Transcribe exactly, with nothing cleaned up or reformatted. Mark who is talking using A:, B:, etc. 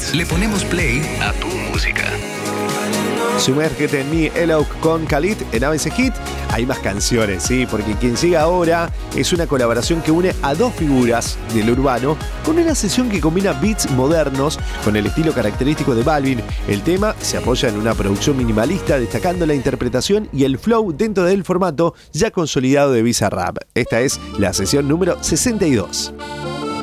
A: Le ponemos play a tu música.
B: Sumérgete en mí, Elok con Khalid en A B C Hit. Hay más canciones, sí, porque quien llega ahora es una colaboración que une a dos figuras del urbano con una sesión que combina beats modernos con el estilo característico de Balvin. El tema se apoya en una producción minimalista, destacando la interpretación y el flow dentro del formato ya consolidado de Bizarrap. Esta es la sesión número sesenta y dos.